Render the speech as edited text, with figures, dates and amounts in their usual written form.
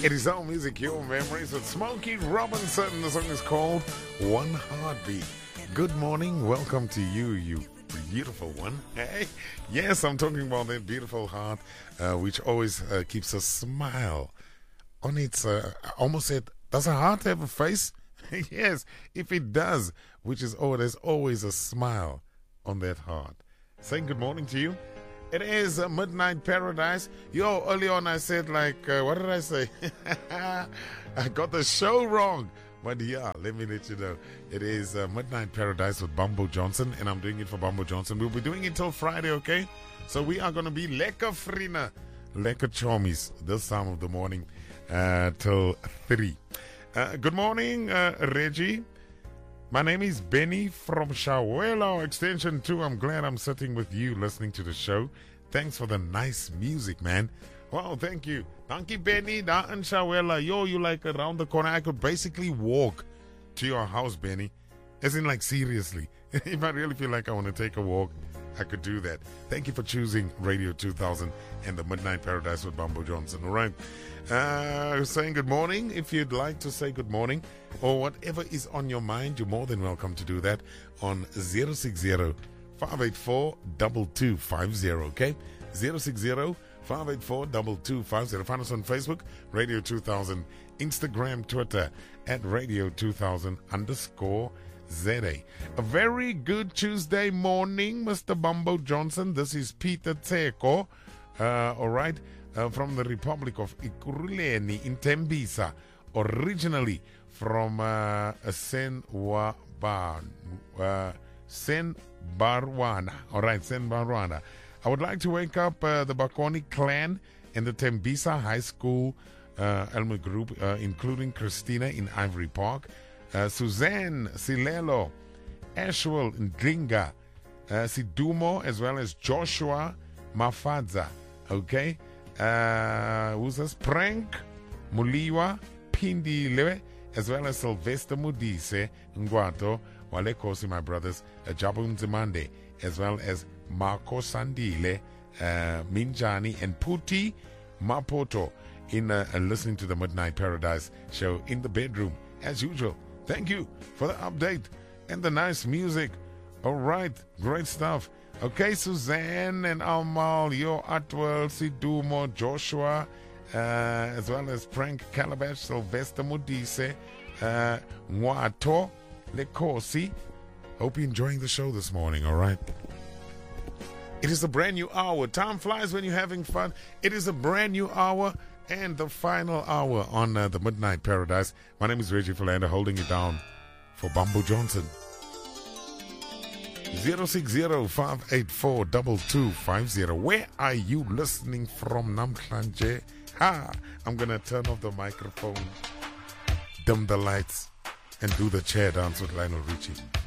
It is all music, your memories with Smokey Robinson. The song is called One Heartbeat. Good morning. Welcome to you, you beautiful one. Hey, yes, I'm talking about that beautiful heart, which always keeps a smile on its, I almost said, does a heart have a face? Yes, if it does, which is, there's always a smile on that heart. Saying good morning to you. It is Midnight Paradise. Early on I said what did I say? I got the show wrong. But yeah, let me let you know. It is Midnight Paradise with Bumbo Johnson, and I'm doing it for Bumbo Johnson. We'll be doing it till Friday, okay? So we are going to be lekker frina, lekker chomies this time of the morning till 3. Good morning, Reggie. My name is Benny from Shawelo Extension 2. I'm glad I'm sitting with you listening to the show. Thanks for the nice music, man. Wow, thank you. Dankie, Benny. Da in Shawela. You like around the corner. I could basically walk to your house, Benny. As in, seriously. If I really feel like I want to take a walk, I could do that. Thank you for choosing Radio 2000 and the Midnight Paradise with Bumbo Johnson. All right. Saying good morning. If you'd like to say good morning or whatever is on your mind, you're more than welcome to do that on 060-584-2250. Okay? 060-584-2250. Find us on Facebook, Radio 2000, Instagram, Twitter, at Radio 2000_ZA. A very good Tuesday morning, Mr. Bumbo Johnson. This is Peter Tseko. All right. From the Republic of Ekurhuleni in Tembisa, originally from Senbarwana. All right, Senbarwana. I would like to wake up the Bakoni clan and the Tembisa High School Elmer Group, including Christina in Ivory Park, Suzanne Silelo, Ashwell Ndlinga, Sidumo, as well as Joshua Mafadza. Okay? Who's this? Prank Muliwa Pindi Lewe, as well as Sylvester Mudise Ngwato Walekosi, my brothers, Jabun Zimande, as well as Marco Sandile, Minjani, and Puti Mapoto in listening to the Midnight Paradise show in the bedroom as usual. Thank you for the update and the nice music. All right, great stuff. Okay, Suzanne and Almal, Yo Atwell, Sidumo, Joshua, as well as Frank Calabash, Sylvester Mudise, Mwato, Lekosi. Hope you're enjoying the show this morning, all right? It is a brand new hour. Time flies when you're having fun. It is a brand new hour and the final hour on the Midnight Paradise. My name is Reggie Philander, holding it down for Bumbo Johnson. 060-584-2250. Where are you listening from, Namhlanje? I'm going to turn off the microphone, dim the lights, and do the chair dance with Lionel Richie.